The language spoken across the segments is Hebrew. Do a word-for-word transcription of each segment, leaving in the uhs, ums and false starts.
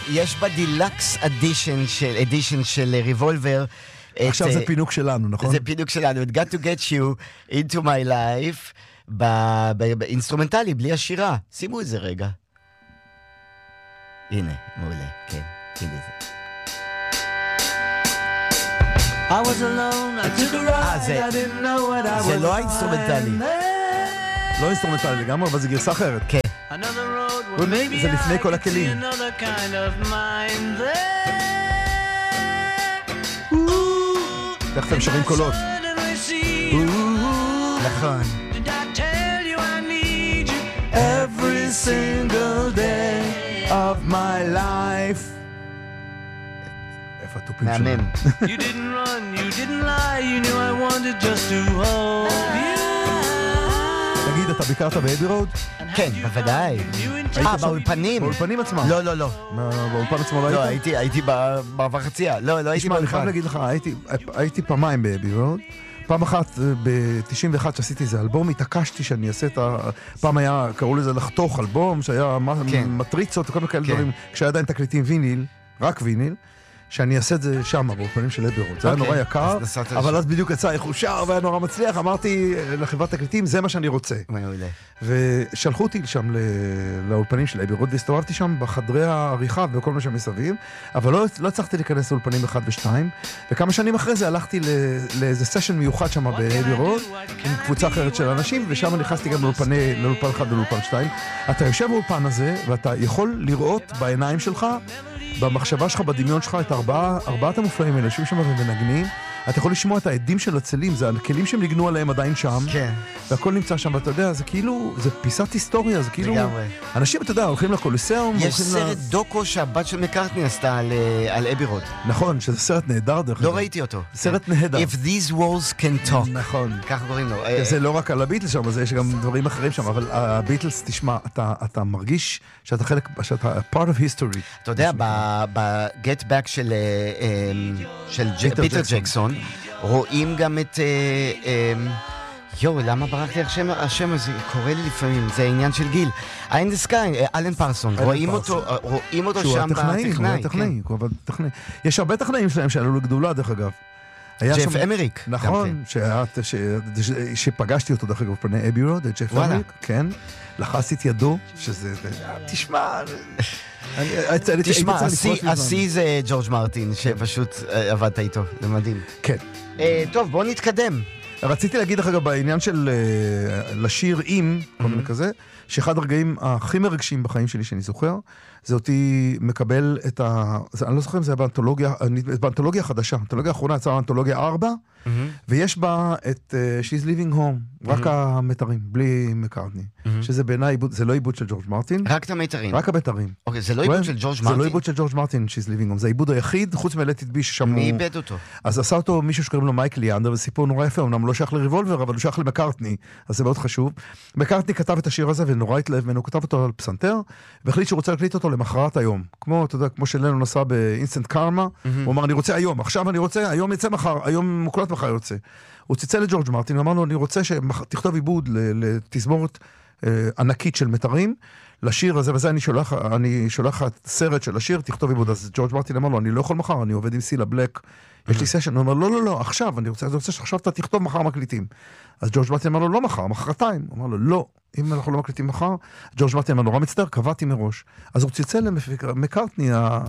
יש בדילקס אדישן של אדישן של ריבולבר. עכשיו זה פינוק שלנו, נכון? זה פינוק שלנו. It got to get you into my life באינסטרומנטלי, בלי השירה. שימו את זה רגע. הנה, מעולה, כן, הנה זה. I was alone, I took a ride, I didn't know what I was. זה לא האינסטרומנטלי. לא אינסטרומנטלי לגמרי, אבל זה גרסה אחרת. כן. זה לפני כל הכלים. תכף הם שרים קולות. נכון. Every single day of my life. איפה הטופים שלנו? מאמן. You didn't run, you didn't lie, you knew I wanted just to hold you. תגיד, אתה ביקרת באבי רוד? כן, בוודאי. אה, באולפנים? באולפנים עצמם. לא, לא, לא. באולפן עצמו לא היית? לא, הייתי במעבר חצייה. לא, לא הייתי באולפן. אני באולפן. חייב להגיד לך, הייתי פעמיים באבי רוד. פעם אחת, ב-תשעים ואחת שעשיתי איזה אלבום, התעקשתי שאני אעשה את ה... פעם היה, קראו לזה לחתוך אלבום, שהיה מטריצות וכל מיני כאלה דברים, כשהיה עדיין תקליטים ויניל, רק ויניל, שאני אעשה את זה שם, באולפנים של אבי רוד. זה היה נורא יקר, אבל אז בדיוק יצא איך הוא שר והיה נורא מצליח, אמרתי לחברת תקליטים, זה מה שאני רוצה. ושלחו אותי שם לאולפנים של אבי רוד, והסתובבתי שם בחדרי העריכה וכל מה שמסביב, אבל לא הצלחתי להיכנס לאולפנים אחד ושתיים, וכמה שנים אחרי זה הלכתי לאיזה סשן מיוחד שם באבי רוד, עם קבוצה אחרת של אנשים, ושם נכנסתי גם לאולפן אחד ולאולפן שתיים. אתה יושב באולפן הזה, ואתה יכול לראות בעיניים שלך, במחשבה שלך, בדמיון שלך, את ארבעה, ארבעת המופלאים האלה, יושבים שם ומנגנים, אתה יכול לשמוע את העדים של הצלים, זה הכלים שהם ניגנו עליהם עדיין שם, כן. והכל נמצא שם, ואתה יודע, זה כאילו, זה פיסת היסטוריה, זה כאילו, לגמרי. אנשים, אתה יודע, הולכים לקוליסאום, יש סרט ל... דוקו שהבת של מקארטני עשתה על, על אבי רוד. נכון, שזה סרט נהדר דרך לא אגב. ראיתי אותו. סרט נהדר. If these walls can talk. נכון. ככה קוראים לו. זה לא רק על הביטלס שם, יש גם דברים אחרים שם, אבל הביטלס, תשמע, אתה, אתה מרגיש שאתה חלק, שאתה part of history. אתה יודע, ב-Get Back של, של פיטר ג'קסון, רואים גם את... יו, למה ברח לי השם, השם הזה? קורא לי לפעמים, זה העניין של גיל. I in the sky, אלן פרסון, רואים אותו, רואים אותו שם בטכנאי. שהוא הטכנאי, הוא עבד טכנאי. יש הרבה טכנאים שלהם שעלו לגדולה, דרך אגב. ג'ף אמריק. נכון, שפגשתי אותו דרך אגב פני אבי רוד, את ג'ף אמריק, לחס את ידו, שזה... תשמע... תשמע, השיא זה ג'ורג' מרטין, שפשוט עבדת איתו, זה מדהים. כן. טוב, בואו נתקדם. רציתי להגיד לך גם בעניין של לשיר עם, כל מיני כזה, שאחד הרגעים הכי מרגשים בחיים שלי שאני זוכר, זה אותי מקבל את ה... אני לא זוכר אם זה היה באנתולוגיה, באנתולוגיה חדשה, האנתולוגיה האחרונה יצאה באנתולוגיה ארבע, ויש בה את She's Living Home, רק המתרים, בלי מקארטני, שזה בעיניי עיבוד, זה לא עיבוד של ג'ורג' מרטין. רק את המתרים? רק המתרים. אוקיי, זה לא עיבוד של ג'ורג' מרטין? זה לא עיבוד של ג'ורג' מרטין, She's Living Home, זה העיבוד היחיד, חוץ מ-Let It Be ששם הוא... מי איבד אותו? אז עשה אותו מישהו שקוראים לו מייק ליאנדר, וסיפור נורא יפה, אמנם לא שייך לריבולבר, אבל הוא שייך למקארטני, אז זה מאוד חשוב. מקארטני כתב את השיר הזה ונורא התלהב ממנו, הוא כתב אותו על פסנתר, והחליט שהוא רוצה להקליט אותו למחרת היום. כמו, אתה יודע, כמו שלנו נסע באינסטנט קארמה, הוא אמר, אני רוצה היום, עכשיו אני רוצה, היום יצא מחר, היום מוקלט מחר יוצא. הוא ציצל לג'ורג' מרטין, אמר לו, אני רוצה שתכתוב עיבוד לתזמורת ענקית של מטרים, לשיר הזה, וזה אני שולח, אני שולח סרט של השיר, תכתוב עיבוד. אז ג'ורג' מרטין אמר לו, אני לא יכול מחר, אני עובד עם סילה בלק, יש לי סשן. הוא אומר, לא, לא, לא, עכשיו, אני רוצה, אני רוצה שעכשיו אתה תכתוב מחר מקליטים. אז ג'ורג' מרטין אמר לו, לא מחר, מחרתיים. הוא אמר לו, לא, אם אנחנו לא מקליטים מחר, ג'ורג' מרטין אמר, נורא מצטער, קבעתי מראש. אז הוא צלצל למקארטני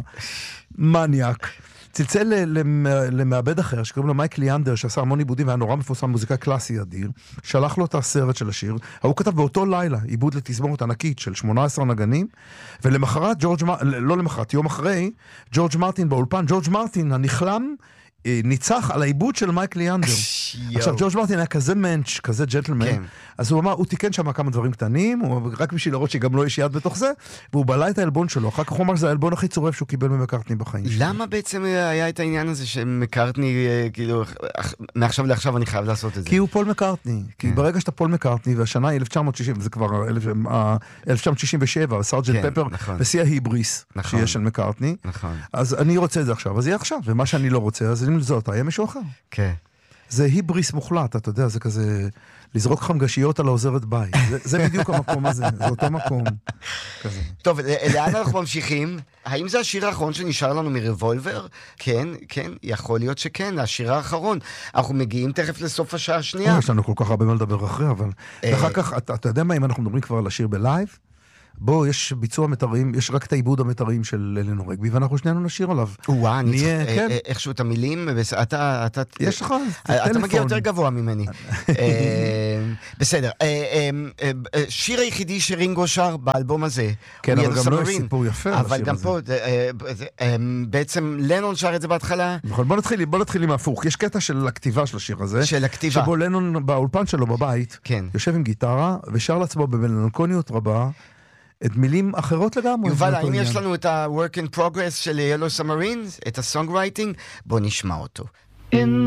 המניאק, צלצל למעבד אחר, שקוראים לו מייק ליאנדר, שעשה המון עיבודים, והיה נורא מפורסם, מוזיקה קלאסי אדיר, שלח לו את הסרט של השיר, הוא כתב באותו לילה, עיבוד לתזמורת ענקית של שמונה עשרה נגנים, ולמחרת, לא למחרת, יום אחרי, ג'ורג' מרטין באולפן, ג'ורג' מרטין הנכלם, ניצח על העיבוד של מייק ליאנדר. עכשיו, ג'ורג' מרטין היה כזה מנץ', כזה ג'נטלמן, אז הוא אמר, הוא תיקן שם כמה דברים קטנים, רק בשביל לראות שגם לא יש יד בתוך זה, והוא בלה את האלבון שלו, אחר כך הוא אמר שזה האלבון הכי צורף שהוא קיבל ממקארטני בחיים שלו. למה בעצם היה את העניין הזה שמקארטני, כאילו, מעכשיו לעכשיו אני חייב לעשות את זה? כי הוא פול מקארטני, כי ברגע שאתה פול מקארטני, והשנה היא אלף תשע מאות שישים, זה כבר אלף תשע מאות שישים ושבע, סארג'נט פפר, בשיא ההיבריס שיש של מקארטני, אז אני רוצה את זה עכשיו, אז יהיה עכשיו, ומה שאני לא רוצה, אז אם זאת, היה משהו אחר. כן. זה היבריס מוחלט, אתה יודע, זה כזה, לזרוק חמגשיות על העוזרת בית. זה, זה בדיוק המקום הזה, זה אותו מקום. כזה. טוב, לאן אנחנו ממשיכים? האם זה השיר האחרון שנשאר לנו מרבולבר? כן, כן, יכול להיות שכן, השיר האחרון. אנחנו מגיעים תכף לסוף השעה השנייה. יש לנו כל כך הרבה מה לדבר אחרי, אבל... ואחר כך, אתה, אתה יודע מה, אם אנחנו מדברים כבר על השיר בלייב, בוא, יש ביצוע מטרים, יש רק את העיבוד המטרים של אלינור רגבי, ואנחנו שנינו נשיר עליו. וואה, אני צריך, איכשהו את המילים, אתה, אתה, יש לך טלפון. אתה מגיע יותר גבוה ממני. בסדר. שיר היחידי שרינגו שר באלבום הזה. כן, אבל גם לא יש סיפור יפה על השיר הזה. אבל גם פה, בעצם לנון שר את זה בהתחלה. נכון, בוא נתחיל, בוא נתחיל עם ההפוך. יש קטע של הכתיבה של השיר הזה. של הכתיבה. שבו לנון באולפן שלו בבית, יושב עם גיטרה, ושר לעצמו במלנקוניות רבה, את מילים אחרות לגמרי. יובל, האם יש לנו את ה-work in progress של Yellow Submarine, את ה-songwriting? בוא נשמע אותו.